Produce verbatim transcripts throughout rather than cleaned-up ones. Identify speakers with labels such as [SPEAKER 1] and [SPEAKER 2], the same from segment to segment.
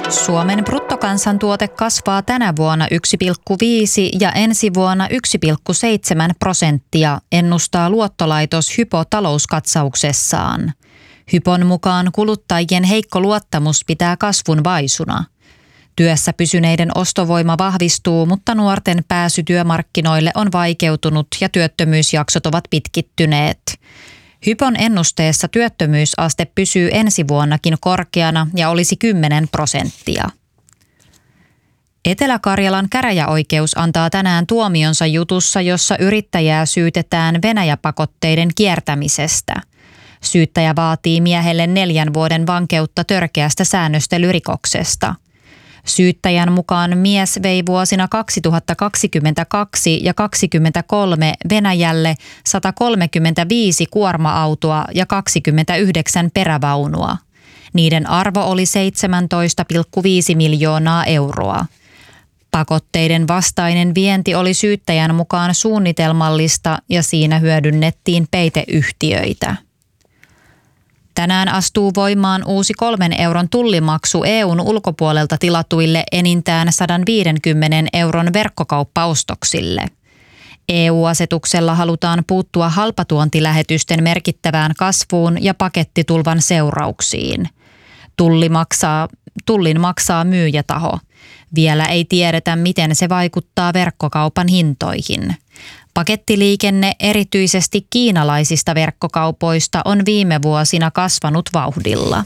[SPEAKER 1] Suomen bruttokansantuote kasvaa tänä vuonna yksi pilkku viisi ja ensi vuonna yksi pilkku seitsemän prosenttia, ennustaa luottolaitos Hypo talouskatsauksessaan. Hypon mukaan kuluttajien heikko luottamus pitää kasvun vaisuna. Työssä pysyneiden ostovoima vahvistuu, mutta nuorten pääsy työmarkkinoille on vaikeutunut ja työttömyysjaksot ovat pitkittyneet. Hypon ennusteessa työttömyysaste pysyy ensi vuonnakin korkeana ja olisi kymmenen prosenttia. Etelä-Karjalan käräjäoikeus antaa tänään tuomionsa jutussa, jossa yrittäjää syytetään Venäjä-pakotteiden kiertämisestä. Syyttäjä vaatii miehelle neljän vuoden vankeutta törkeästä säännöstelyrikoksesta. Syyttäjän mukaan mies vei vuosina kaksituhattakaksikymmentäkaksi ja kaksituhattakaksikymmentäkolme Venäjälle sata kolmekymmentäviisi kuorma-autoa ja kaksikymmentäyhdeksän perävaunua. Niiden arvo oli seitsemäntoista pilkku viisi miljoonaa euroa. Pakotteiden vastainen vienti oli syyttäjän mukaan suunnitelmallista ja siinä hyödynnettiin peiteyhtiöitä. Tänään astuu voimaan uusi kolmen euron tullimaksu E U:n ulkopuolelta tilatuille enintään sata viisikymmentä euron verkkokauppaostoksille. E U-asetuksella halutaan puuttua halpatuontilähetysten merkittävään kasvuun ja pakettitulvan seurauksiin. Tulli maksaa, tullin maksaa myyjätaho. Vielä ei tiedetä, miten se vaikuttaa verkkokaupan hintoihin. Pakettiliikenne erityisesti kiinalaisista verkkokaupoista on viime vuosina kasvanut vauhdilla.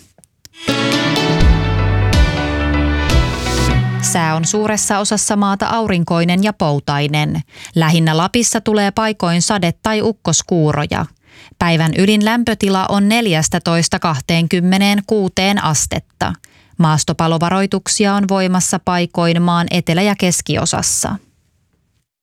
[SPEAKER 1] Sää on suuressa osassa maata aurinkoinen ja poutainen. Lähinnä Lapissa tulee paikoin sade- tai ukkoskuuroja. Päivän ylin lämpötila on neljätoista kaksikymmentäkuusi astetta. Maastopalovaroituksia on voimassa paikoin maan etelä- ja keskiosassa.